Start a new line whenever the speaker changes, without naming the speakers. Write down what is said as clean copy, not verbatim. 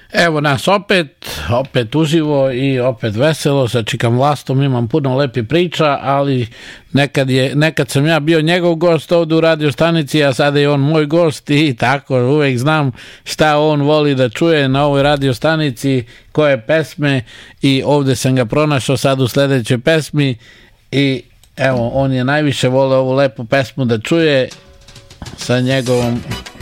Evo nas opet uživo i opet veselo, sa Čikam Vlastom imam puno lepi priča, ali nekad sam ja bio njegov gost ovdje u radio stanici, a sada je on moj gost i tako uvek znam šta on voli da čuje na ovoj radio stanici, koje pesme, i ovdje sam ga pronašao sad u sledećoj pesmi i evo, on je najviše voleo ovu lepu pesmu da čuje sa njegovom